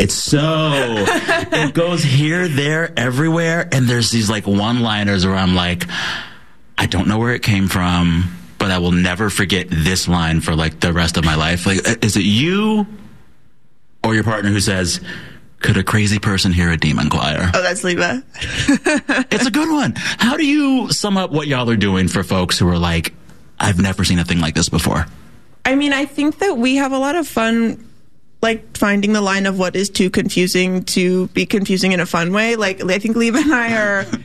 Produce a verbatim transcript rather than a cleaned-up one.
It's so, it goes here, there, everywhere. And there's these like one-liners where I'm like, I don't know where it came from, but I will never forget this line for like the rest of my life. Like, is it you or your partner who says, could a crazy person hear a demon choir? Oh, that's Leva. It's a good one. How do you sum up what y'all are doing for folks who are like, I've never seen a thing like this before? I mean, I think that we have a lot of fun, like, finding the line of what is too confusing to be confusing in a fun way. Like, I think Leva and I are